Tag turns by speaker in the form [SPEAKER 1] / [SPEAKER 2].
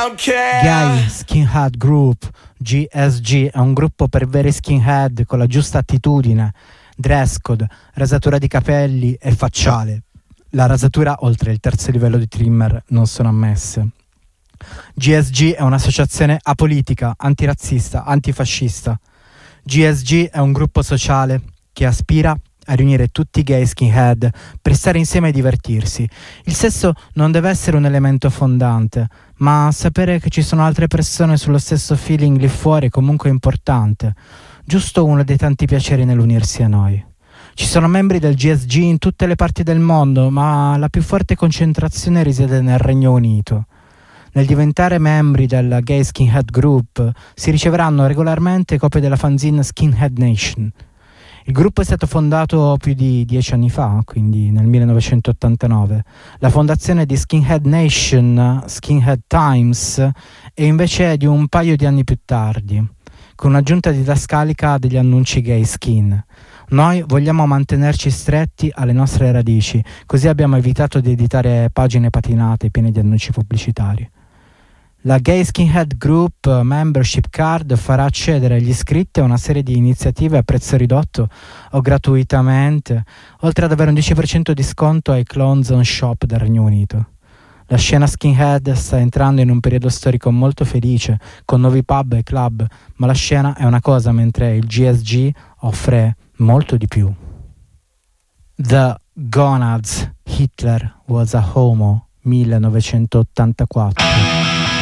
[SPEAKER 1] Gay Skinhead Group, GSG, è un gruppo per veri skinhead con la giusta attitudine, dress code, rasatura di capelli e facciale. La rasatura oltre il terzo livello di trimmer non sono ammesse. GSG è un'associazione apolitica, antirazzista, antifascista. GSG è un gruppo sociale che aspira a riunire tutti i gay skinhead per stare insieme e divertirsi. Il sesso non deve essere un elemento fondante, ma sapere che ci sono altre persone sullo stesso feeling lì fuori è comunque importante, giusto uno dei tanti piaceri nell'unirsi a noi. Ci sono membri del GSG in tutte le parti del mondo, ma la più forte concentrazione risiede nel Regno Unito. Nel diventare membri del Gay Skinhead Group si riceveranno regolarmente copie della fanzine Skinhead Nation. Il gruppo è stato fondato più di 10 anni fa, quindi nel 1989. La fondazione di Skinhead Nation, Skinhead Times, è invece di un paio di anni più tardi, con un'aggiunta didascalica degli annunci gay skin. Noi vogliamo mantenerci stretti alle nostre radici, così abbiamo evitato di editare pagine patinate piene di annunci pubblicitari. La Gay Skinhead Group Membership Card farà accedere agli iscritti a una serie di iniziative a prezzo ridotto o gratuitamente, oltre ad avere un 10% di sconto ai clones on shop del Regno Unito. La scena skinhead sta entrando in un periodo storico molto felice, con nuovi pub e club, ma la scena è una cosa mentre il GSG offre molto di più. The Gonads, Hitler was a homo, 1984.